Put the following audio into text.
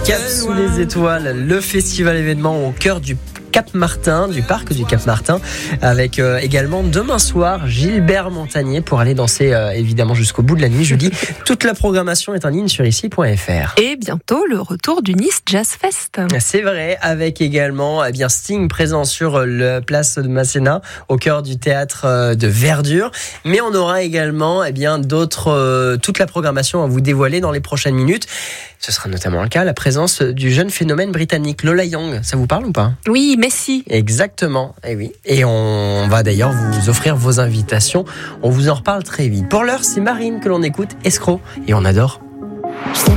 Cap sous les étoiles, le festival événement au cœur du Cap-Martin, du parc du Cap-Martin, avec également demain soir Gilbert Montagnier pour aller danser évidemment jusqu'au bout de la nuit. Je vous dis, toute la programmation est en ligne sur ici.fr. Et bientôt le retour du Nice Jazz Fest. C'est vrai, avec également Sting présent sur la place de Masséna, au cœur du théâtre de Verdure. Mais on aura également d'autres, toute la programmation à vous dévoiler dans les prochaines minutes. Ce sera notamment le cas, la présence du jeune phénomène britannique Lola Young. Ça vous parle ou pas ? Oui, Messi. Exactement, et oui. Et on va d'ailleurs vous offrir vos invitations. On vous en reparle très vite. Pour l'heure, c'est Marine que l'on écoute, Escroc, et on adore.